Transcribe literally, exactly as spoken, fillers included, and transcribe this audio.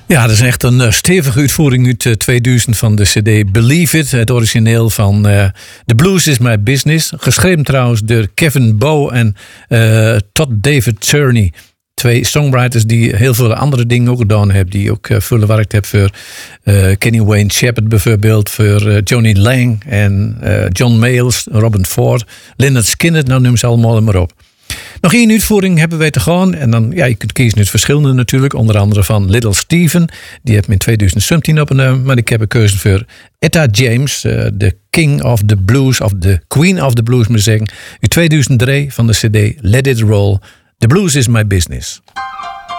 Ja, dat is echt een uh, stevige uitvoering uit uh, tweeduizend van de cd Believe It. Het origineel van uh, The Blues Is My Business. Geschreven trouwens door Kevin Bowe en uh, Todd David Turney. Twee songwriters die heel veel andere dingen ook gedaan hebben. Die ook uh, veel gewerkt hebben voor uh, Kenny Wayne Shepherd bijvoorbeeld. Voor uh, Johnny Lang en uh, John Mayles, Robin Ford, Lynyrd Skynyrd. Nou noem ze allemaal maar op. Nog één uitvoering hebben wij te gaan. En dan, ja, je kunt kiezen uit verschillende natuurlijk. Onder andere van Little Steven. Die heeft me in tweeduizend zeventien opgenomen. Maar ik heb een keuze voor Etta James. De uh, King of the Blues. Of de Queen of the Blues moet ik zeggen. Uit tweeduizend drie van de cd Let It Roll. The Blues Is My Business.